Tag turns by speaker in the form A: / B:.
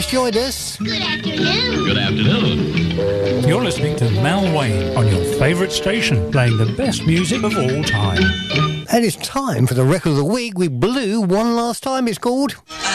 A: Joined us.
B: Good afternoon.
C: Good afternoon.
D: You're listening to Mal Wayne on your favourite station, playing the best music of all time.
A: And it's time for the record of the week with Blue one last time, it's called.